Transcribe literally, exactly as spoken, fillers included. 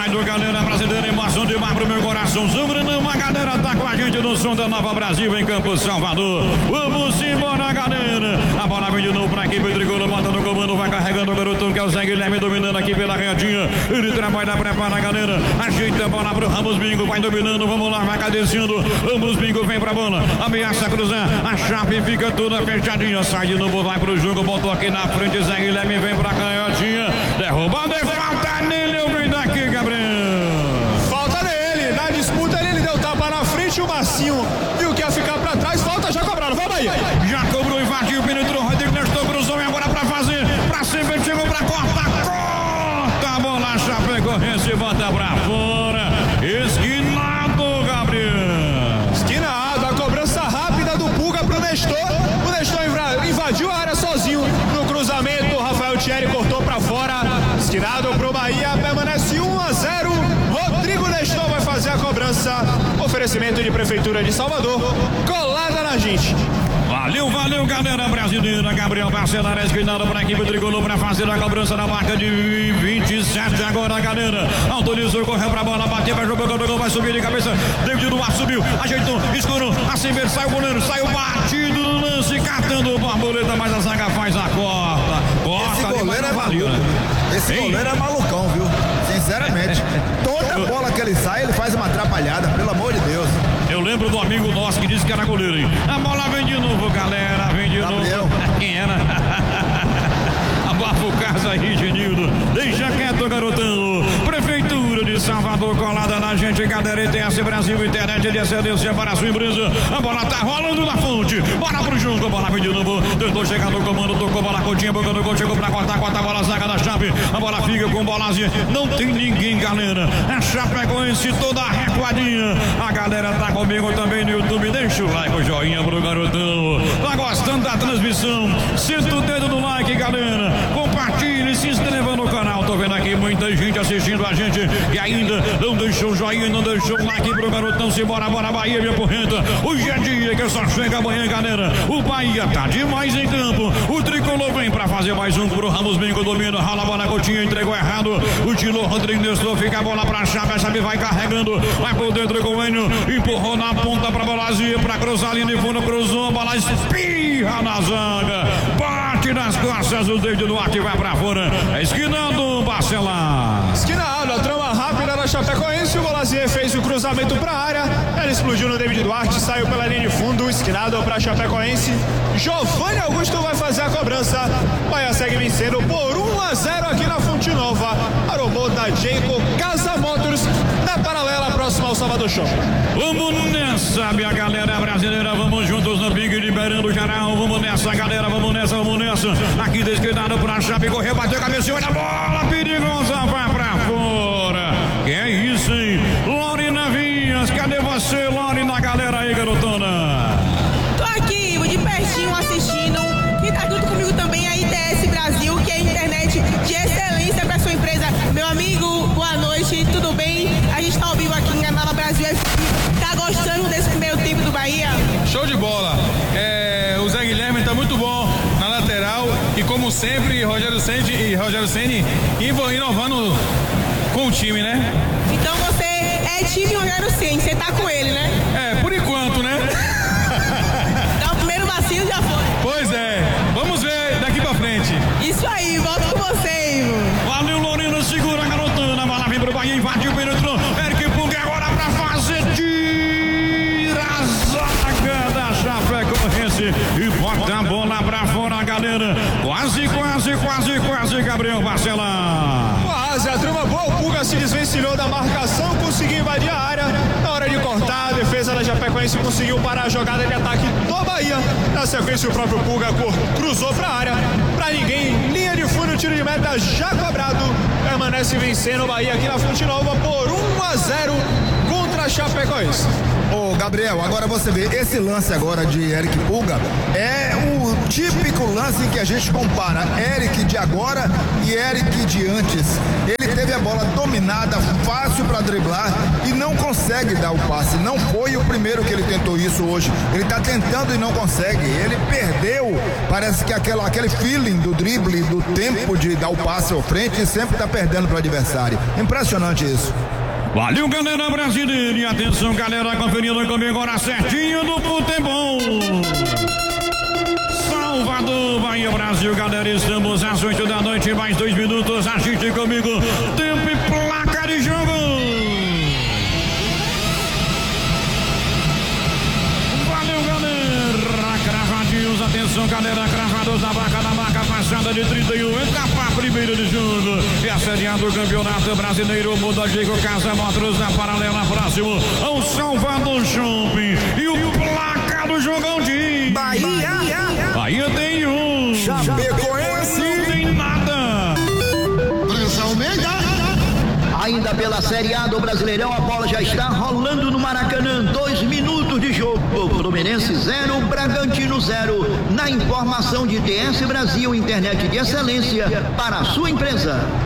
rádio, galera brasileira, emoção demais pro meu coração. Zumbrando, a galera tá com a gente no som da Nova Brasil em Campo Salvador. Vamos embora, galera. A bola vem de novo pra equipe tricolor, bota no comando, vai carregando o garotão que é o Zé Guilherme, dominando aqui pela retinha. Ele trabalha, prepara a galera, ajeita a bola pro Ramos Bingo, vai dominando, vamos lá, vai cadenciando. Ramos Bingo vem pra bola, ameaça cruzar, a chave fica toda fechadinha, sai de novo, vai pro jogo, botou aqui na frente, Zé Guilherme vem pra canhotinha, derrubada e falta nele, eu venho daqui, Gabriel. Falta nele, na disputa ele, ele deu tapa na frente, o Marcinho viu que ia ficar pra trás, falta já cobrado, vai Bahia. Já cobrou, invadiu, penetrou, Rodrigo Nestor cruzou e agora pra fazer, pra cima, chegou pra cortar, corta a bola, Chapecoense, bota pra fora, esquinado, Gabriel. Esquinado, a cobrança rápida do Puga pro Nestor, o Nestor invadiu a área sozinho no cruzamento, o Rafael Thierry cortou pra fora, esquinado pro Bahia, permanece um a zero, Rodrigo Nestor vai fazer a cobrança, oferecimento de Prefeitura de Salvador, colada na gente. Valeu, valeu, galera brasileira. Gabriel Barcelar, esquinado para a equipe tricolor para fazer a cobrança na marca de vinte e sete. Agora, galera, autorizou, correu para a bola, bateu, vai jogar, gol, vai subir de cabeça. David Duarte subiu, ajeitou, escuro, assim mesmo, saiu o goleiro, saiu batido no lance, catando o borboleta, mas a zaga faz a corta. Corta. Esse goleiro é valeu, maluco. Esse Ei. goleiro é malucão, viu? Sinceramente. Toda bola que ele sai, ele faz uma atrapalhada, pelo amor de Deus. Eu lembro do amigo nosso que disse que era goleiro, hein? A bola vem de novo, galera, vem de Gabriel. novo. Quem era? Abafa o casa aí, Genildo. Deixa quieto, garotão. Prefeitura de Salvador, colada na gente, galera. E T S Brasil, internet de excelência para a sua empresa. A bola tá rolando na fonte. Bora pro jogo, a bola vem de novo. Tentou chegar no comando, tocou bola, Coutinho, boca no gol, chegou pra cortar, corta a bola, zaga da Chape. A bola fica com Bolazzi. Não tem ninguém, galera. A Chapecoense toda recuadinha. A galera tá comigo também no YouTube. Deixa o like, o joinha pro garotão. Tá gostando da transmissão? Senta o dedo no like, galera. Compartilhe, se inscreva no canal. Tô vendo aqui muita gente assistindo a gente e ainda não deixou o joinha, não deixou o like pro garotão. Se bora, bora, Bahia, minha porrenta. Hoje é dia que só chega amanhã, galera. O Bahia tá demais em campo. O tricolor vem pra fazer mais um pro Ramos Bingo, domina, rala a bola, Coutinho, entregou errado. O Tilo Rodrigo Nestor fica a bola pra Chave, a Chave vai carregando, vai por dentro com o Enio, empurrou na ponta pra Bolazzi, pra cruzar ali de fundo, cruzou, a bola espirra na zaga, bate nas costas, o David Duarte vai pra fora, esquinando, Barcelar. Esquinado, a trama rápida da Chapecoense, o Bolazzi fez o cruzamento pra área, ele explodiu no David Duarte, saiu pela linha de fundo, esquinado pra Chapecoense, Giovanni Augusto vai fazer a cobrança, Bahia segue vencendo por um a zero aqui na Fonte Nova, aerobô da Jayco Casa Motors, na paralela próxima ao Salvador Shopping. Vamos nessa, minha galera brasileira, vamos juntos no Big, liberando o geral, vamos nessa, galera, vamos nessa, vamos nessa, aqui descuidado pra Chape, correu, bateu a cabeça, olha a bola, perigosa, vai pra fora, que é isso, hein? Lorena Vinhas, cadê você, Lorena, galera aí, garotona? Tô aqui, de pertinho, assistindo, quem tá junto comigo também é a I T S Brasil, que é a internet de excelência para sua empresa. Meu amigo, boa noite, tudo bem? A gente tá ao vivo aqui na Nova Brasil. Tá gostando desse primeiro tempo do Bahia? Show de bola. É, o Zé Guilherme tá muito bom na lateral e como sempre, Rogério Ceni e Rogério Ceni inovando com o time, né? Então você é time Rogério Ceni, você tá com ele, né? É, por enquanto, né? Então o primeiro vacilo já foi. Pois é, vamos ver daqui pra frente. Isso aí, volto com você, Ivo. Valeu, Lorena, segura a garotana, a bola vem pro Bahia, invadiu, penetrou, Eric Pug agora pra fazer, tira a zaga da Chapecoense e bota a bola pra fora, galera, quase, quase, quase, quase, Gabriel Barcelar. Quase, a trama boa, o Puga se desvencilhou da marcação, conseguiu invadir a área, na hora de cortar, a defesa da Chapecoense conseguiu parar a jogada de ataque do Bahia, na sequência o próprio Puga cruzou pra área, pra ninguém, linha de fundo, tiro de meta já cobrado, permanece vencendo o Bahia aqui na Fonte Nova por um a zero contra para a Chapecoense. Ô, Gabriel, agora você vê, esse lance agora de Eric Pulga é o típico lance em que a gente compara Eric de agora e Eric de antes. Ele teve a bola dominada, fácil para driblar e não consegue dar o passe. Não foi o primeiro que ele tentou isso hoje. Ele tá tentando e não consegue. Ele perdeu, parece que aquela, aquele feeling do drible, do tempo de dar o passe ao frente, e sempre tá perdendo para o adversário. Impressionante isso. Valeu, galera brasileira, e atenção, galera, conferindo comigo agora certinho do futebol. Salvador, Bahia, Brasil, galera, estamos às oito da noite, mais dois minutos, assiste comigo, tempo e placa de jogo. Valeu, galera, cravadinhos, atenção, galera, cravados na vaca, na vaca, passada de trinta e um, etapa primeira de jogo, e a Série A do Campeonato Brasileiro, muda Diego Casa Motors na paralela, próximo ao Salvador Shopping, e o placa do jogão de Bahia, Bahia tem um, Chapecoense não tem nada. Ainda pela Série A do Brasileirão, a bola já está rolando no Maracanã. Dois minutos de jogo. Fluminense zero, Bragantino zero. Na informação de T S Brasil, internet de excelência para a sua empresa.